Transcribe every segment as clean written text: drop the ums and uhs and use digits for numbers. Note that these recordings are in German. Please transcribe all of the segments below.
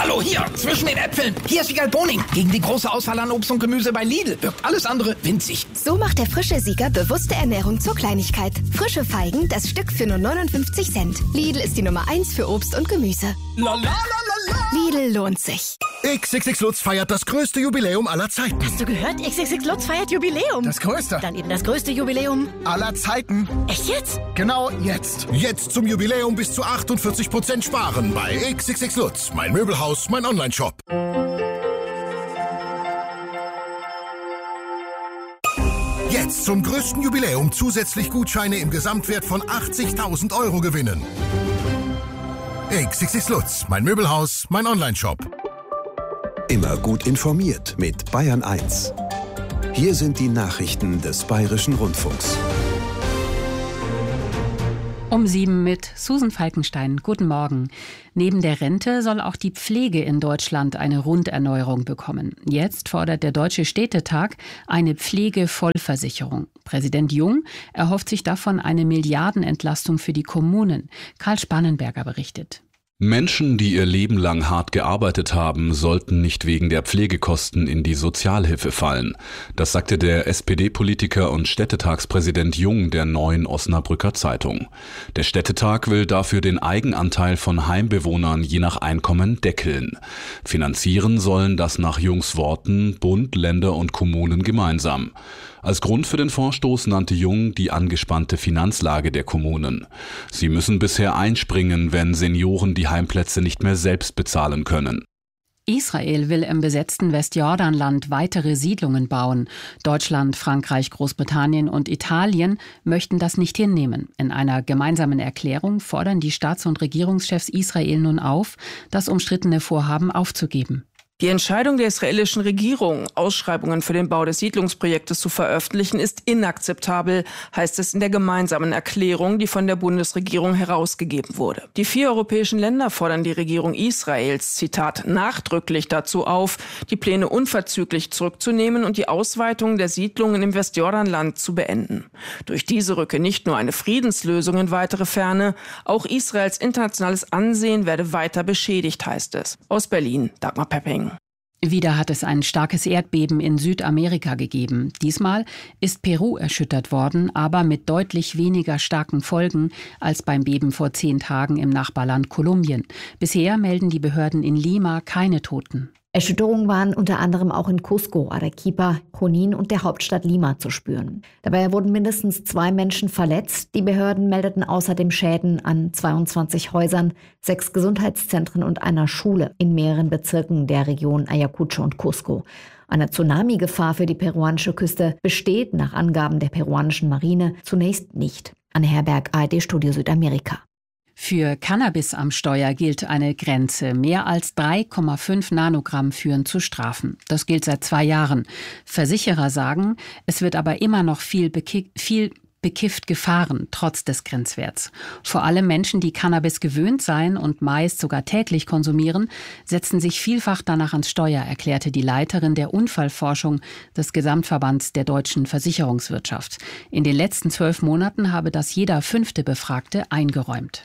Hallo, hier, zwischen den Äpfeln. Hier ist Wiegald Boning. Gegen die große Auswahl an Obst und Gemüse bei Lidl wirkt alles andere winzig. So macht der frische Sieger bewusste Ernährung zur Kleinigkeit. Frische Feigen, das Stück für nur 59 Cent. Lidl ist die Nummer 1 für Obst und Gemüse. La, la, la, la, la. Lidl lohnt sich. XXX Lutz feiert das größte Jubiläum aller Zeiten. Hast du gehört? XXX Lutz feiert Jubiläum. Das größte. Dann eben das größte Jubiläum aller Zeiten. Echt jetzt? Genau jetzt. Jetzt zum Jubiläum bis zu 48% sparen bei XXX Lutz. Mein Möbelhaus, mein Onlineshop. Jetzt zum größten Jubiläum zusätzlich Gutscheine im Gesamtwert von 80.000 € gewinnen. XXX Lutz, mein Möbelhaus, mein Onlineshop. Immer gut informiert mit Bayern 1. Hier sind die Nachrichten des Bayerischen Rundfunks. Um 7 mit Susan Falkenstein. Guten Morgen. Neben der Rente soll auch die Pflege in Deutschland eine Runderneuerung bekommen. Jetzt fordert der Deutsche Städtetag eine Pflegevollversicherung. Präsident Jung erhofft sich davon eine Milliardenentlastung für die Kommunen. Karl Spannenberger berichtet. Menschen, die ihr Leben lang hart gearbeitet haben, sollten nicht wegen der Pflegekosten in die Sozialhilfe fallen. Das sagte der SPD-Politiker und Städtetagspräsident Jung der Neuen Osnabrücker Zeitung. Der Städtetag will dafür den Eigenanteil von Heimbewohnern je nach Einkommen deckeln. Finanzieren sollen das nach Jungs Worten Bund, Länder und Kommunen gemeinsam. Als Grund für den Vorstoß nannte Jung die angespannte Finanzlage der Kommunen. Sie müssen bisher einspringen, wenn Senioren die Heimplätze nicht mehr selbst bezahlen können. Israel will im besetzten Westjordanland weitere Siedlungen bauen. Deutschland, Frankreich, Großbritannien und Italien möchten das nicht hinnehmen. In einer gemeinsamen Erklärung fordern die Staats- und Regierungschefs Israel nun auf, das umstrittene Vorhaben aufzugeben. Die Entscheidung der israelischen Regierung, Ausschreibungen für den Bau des Siedlungsprojektes zu veröffentlichen, ist inakzeptabel, heißt es in der gemeinsamen Erklärung, die von der Bundesregierung herausgegeben wurde. Die 4 europäischen Länder fordern die Regierung Israels, Zitat, nachdrücklich dazu auf, die Pläne unverzüglich zurückzunehmen und die Ausweitung der Siedlungen im Westjordanland zu beenden. Durch diese rücke nicht nur eine Friedenslösung in weitere Ferne, auch Israels internationales Ansehen werde weiter beschädigt, heißt es. Aus Berlin, Dagmar Pepping. Wieder hat es ein starkes Erdbeben in Südamerika gegeben. Diesmal ist Peru erschüttert worden, aber mit deutlich weniger starken Folgen als beim Beben vor 10 Tagen im Nachbarland Kolumbien. Bisher melden die Behörden in Lima keine Toten. Erschütterungen waren unter anderem auch in Cusco, Arequipa, Junín und der Hauptstadt Lima zu spüren. Dabei wurden mindestens 2 Menschen verletzt. Die Behörden meldeten außerdem Schäden an 22 Häusern, 6 Gesundheitszentren und einer Schule in mehreren Bezirken der Region Ayacucho und Cusco. Eine Tsunami-Gefahr für die peruanische Küste besteht nach Angaben der peruanischen Marine zunächst nicht. Anne Herberg, ARD-Studio Südamerika. Für Cannabis am Steuer gilt eine Grenze. Mehr als 3,5 Nanogramm führen zu Strafen. Das gilt seit 2 Jahren. Versicherer sagen, es wird aber immer noch viel bekifft gefahren, trotz des Grenzwerts. Vor allem Menschen, die Cannabis gewöhnt seien und meist sogar täglich konsumieren, setzen sich vielfach danach ans Steuer, erklärte die Leiterin der Unfallforschung des Gesamtverbands der deutschen Versicherungswirtschaft. In den letzten 12 Monaten habe das jeder 5. Befragte eingeräumt.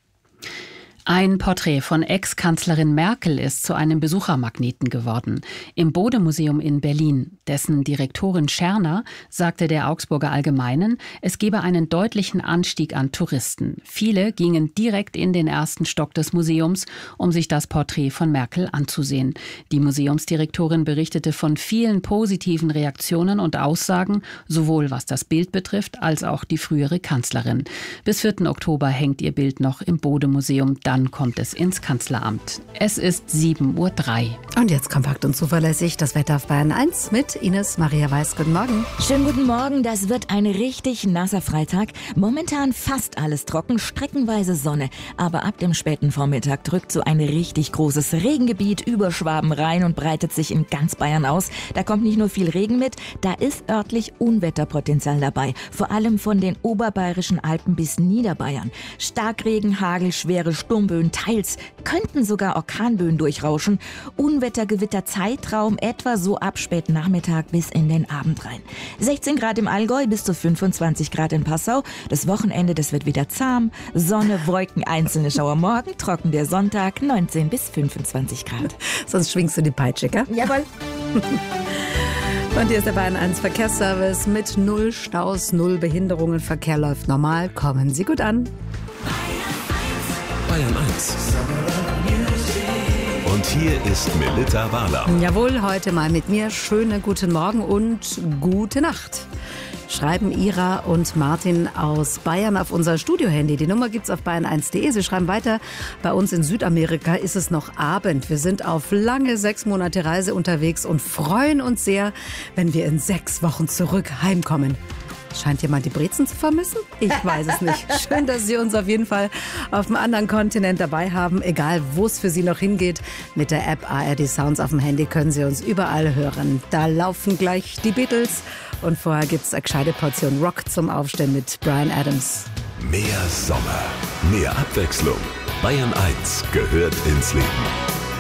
Ein Porträt von Ex-Kanzlerin Merkel ist zu einem Besuchermagneten geworden. Im Bode-Museum in Berlin. Dessen Direktorin Scherner sagte der Augsburger Allgemeinen, es gebe einen deutlichen Anstieg an Touristen. Viele gingen direkt in den ersten Stock des Museums, um sich das Porträt von Merkel anzusehen. Die Museumsdirektorin berichtete von vielen positiven Reaktionen und Aussagen, sowohl was das Bild betrifft, als auch die frühere Kanzlerin. Bis 4. Oktober hängt ihr Bild noch im Bode-Museum. Dann kommt es ins Kanzleramt. Es ist 7:03 Uhr. Und jetzt kompakt und zuverlässig das Wetter auf Bayern 1 mit Ines Maria Weiß. Guten Morgen. Schönen guten Morgen. Das wird ein richtig nasser Freitag. Momentan fast alles trocken, streckenweise Sonne. Aber ab dem späten Vormittag drückt so ein richtig großes Regengebiet über Schwaben rein und breitet sich in ganz Bayern aus. Da kommt nicht nur viel Regen mit, da ist örtlich Unwetterpotenzial dabei. Vor allem von den oberbayerischen Alpen bis Niederbayern. Starkregen, Hagel, schwere Sturm Sturmböen, teils könnten sogar Orkanböen durchrauschen. Unwetter-Gewitter Zeitraum etwa so ab späten Nachmittag bis in den Abend rein. 16 Grad im Allgäu, bis zu 25 Grad in Passau. Das Wochenende, das wird wieder zahm. Sonne, Wolken, einzelne Schauer morgen. Trocken der Sonntag, 19 bis 25 Grad. Sonst schwingst du die Peitsche, gell? Jawohl. Und hier ist der Bayern 1 Verkehrsservice mit 0 Staus, 0 Behinderungen. Verkehr läuft normal. Kommen Sie gut an. Bayern 1. Und hier ist Melitta Wahler. Jawohl, heute mal mit mir. Schönen guten Morgen und gute Nacht. Schreiben Ira und Martin aus Bayern auf unser Studiohandy. Die Nummer gibt's auf bayern1.de. Sie schreiben weiter, bei uns in Südamerika ist es noch Abend. Wir sind auf lange 6 Monate Reise unterwegs und freuen uns sehr, wenn wir in 6 Wochen zurück heimkommen. Scheint jemand die Brezen zu vermissen? Ich weiß es nicht. Schön, dass Sie uns auf jeden Fall auf einem anderen Kontinent dabei haben. Egal, wo es für Sie noch hingeht. Mit der App ARD Sounds auf dem Handy können Sie uns überall hören. Da laufen gleich die Beatles. Und vorher gibt's eine gescheite Portion Rock zum Aufstehen mit Bryan Adams. Mehr Sommer, mehr Abwechslung. Bayern 1 gehört ins Leben.